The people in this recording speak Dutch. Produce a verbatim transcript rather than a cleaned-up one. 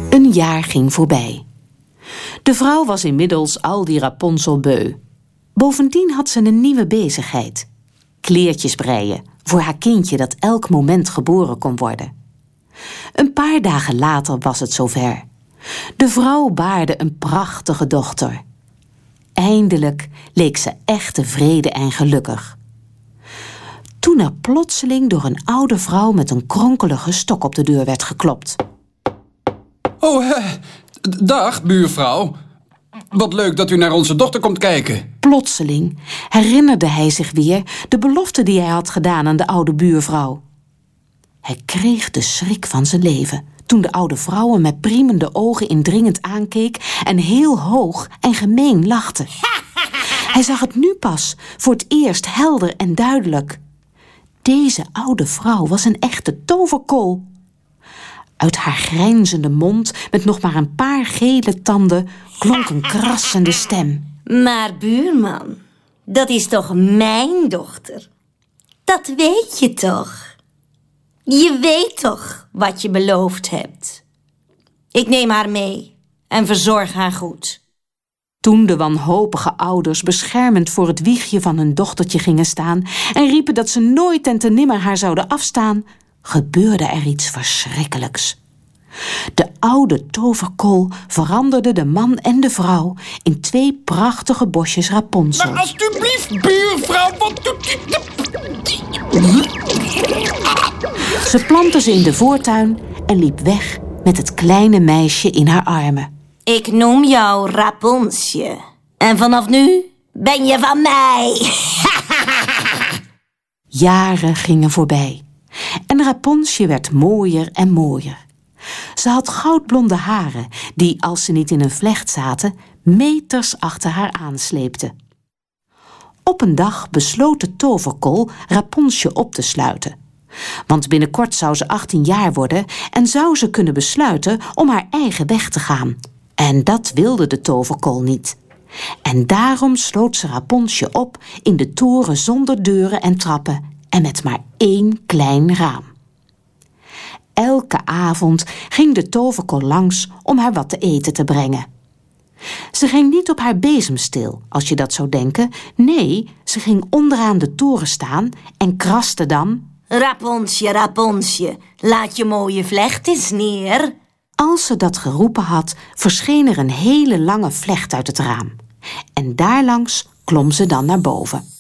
Een jaar ging voorbij. De vrouw was inmiddels al die Rapunzel beu. Bovendien had ze een nieuwe bezigheid. Kleertjes breien voor haar kindje dat elk moment geboren kon worden. Een paar dagen later was het zover. De vrouw baarde een prachtige dochter. Eindelijk leek ze echt tevreden en gelukkig. Toen er plotseling door een oude vrouw met een kronkelige stok op de deur werd geklopt. Oh, hè. Dag, buurvrouw. Wat leuk dat u naar onze dochter komt kijken. Plotseling herinnerde hij zich weer de belofte die hij had gedaan aan de oude buurvrouw. Hij kreeg de schrik van zijn leven toen de oude vrouw hem met priemende ogen indringend aankeek en heel hoog en gemeen lachte. Hij zag het nu pas, voor het eerst helder en duidelijk. Deze oude vrouw was een echte toverkol. Uit haar grijnzende mond, met nog maar een paar gele tanden, klonk een krassende stem. Maar buurman, dat is toch mijn dochter? Dat weet je toch? Je weet toch wat je beloofd hebt? Ik neem haar mee en verzorg haar goed. Toen de wanhopige ouders beschermend voor het wiegje van hun dochtertje gingen staan en riepen dat ze nooit en te nimmer haar zouden afstaan, gebeurde er iets verschrikkelijks. De oude toverkol veranderde de man en de vrouw in twee prachtige bosjes Rapunzel. Maar alsjeblieft, buurvrouw, wat doet u? Ze plantte ze in de voortuin en liep weg met het kleine meisje in haar armen. Ik noem jou Rapunzel. En vanaf nu ben je van mij. Jaren gingen voorbij. En Rapunzel werd mooier en mooier. Ze had goudblonde haren die, als ze niet in een vlecht zaten, meters achter haar aansleepten. Op een dag besloot de toverkol Rapunzel op te sluiten. Want binnenkort zou ze achttien jaar worden en zou ze kunnen besluiten om haar eigen weg te gaan. En dat wilde de toverkol niet. En daarom sloot ze Rapunzel op in de toren zonder deuren en trappen en met maar één klein raam. Elke avond ging de toverkol langs om haar wat te eten te brengen. Ze ging niet op haar bezemsteel, als je dat zou denken. Nee, ze ging onderaan de toren staan en kraste dan: Rapunzel, Rapunzel, laat je mooie vlecht eens neer. Als ze dat geroepen had, verscheen er een hele lange vlecht uit het raam. En daarlangs klom ze dan naar boven.